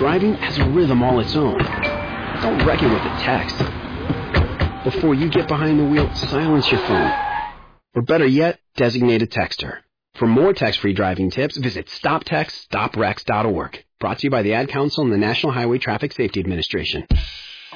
driving has a rhythm all its own. Don't wreck it with a text. Before you get behind the wheel, silence your phone. Or better yet, designate a texter. For more text-free driving tips, visit stoptextstoprex.org. Brought to you by the Ad Council and the National Highway Traffic Safety Administration.